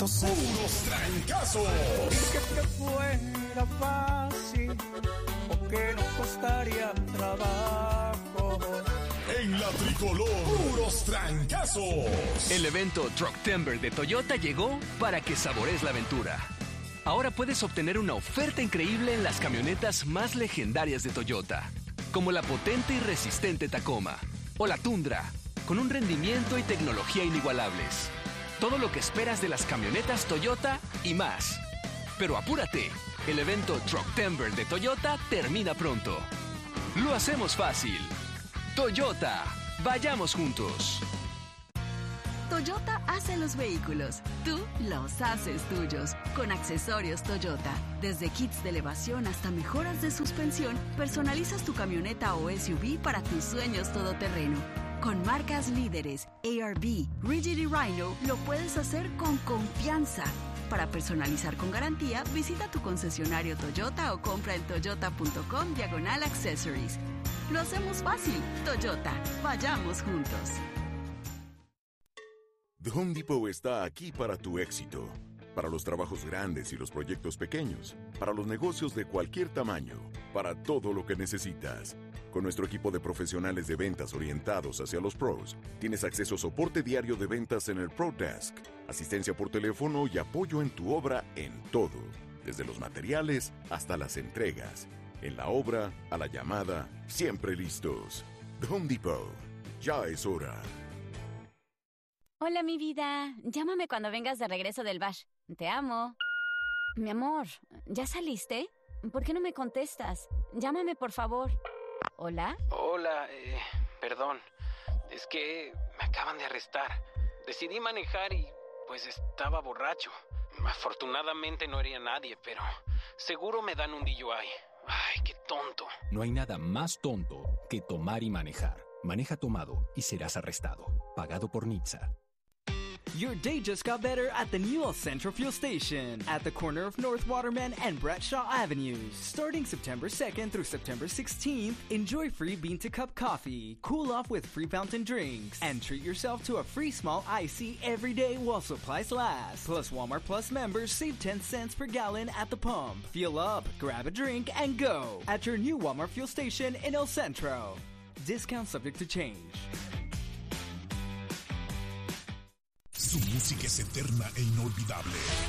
Puros trancazos. Que fuera fácil o que nos costaría trabajo. En la tricolor, puros trancazos. El evento Trucktember de Toyota llegó para que sabores la aventura. Ahora puedes obtener una oferta increíble en las camionetas más legendarias de Toyota, como la potente y resistente Tacoma o la Tundra, con un rendimiento y tecnología inigualables. Todo lo que esperas de las camionetas Toyota y más. Pero apúrate, el evento Trucktember de Toyota termina pronto. Lo hacemos fácil. Toyota, vayamos juntos. Toyota hace los vehículos, tú los haces tuyos, con accesorios Toyota. Desde kits de elevación hasta mejoras de suspensión, personalizas tu camioneta o SUV para tus sueños todoterreno. Con marcas líderes, ARB, Rigid y Rhino, lo puedes hacer con confianza. Para personalizar con garantía, visita tu concesionario Toyota o compra en toyota.com/accessories. Lo hacemos fácil. Toyota, vayamos juntos. The Home Depot está aquí para tu éxito. Para los trabajos grandes y los proyectos pequeños. Para los negocios de cualquier tamaño. Para todo lo que necesitas. Con nuestro equipo de profesionales de ventas orientados hacia los pros, tienes acceso a soporte diario de ventas en el Pro Desk, asistencia por teléfono y apoyo en tu obra en todo. Desde los materiales hasta las entregas. En la obra, a la llamada, siempre listos. The Home Depot. Ya es hora. Hola, mi vida. Llámame cuando vengas de regreso del bash. Te amo. Mi amor, ¿ya saliste? ¿Por qué no me contestas? Llámame, por favor. ¿Hola? Hola, perdón. Es que me acaban de arrestar. Decidí manejar y, pues, estaba borracho. Afortunadamente no hería a nadie, pero seguro me dan un DUI. Ay, qué tonto. No hay nada más tonto que tomar y manejar. Maneja tomado y serás arrestado. Pagado por NHTSA. Your day just got better at the new El Centro Fuel Station at the corner of North Waterman and Bradshaw Avenues. Starting September 2nd through September 16th, enjoy free bean-to-cup coffee, cool off with free fountain drinks, and treat yourself to a free small icy every day while supplies last. Plus, Walmart Plus members save 10 cents per gallon at the pump. Fuel up, grab a drink, and go at your new Walmart Fuel Station in El Centro. Discount subject to change. Su música es eterna e inolvidable.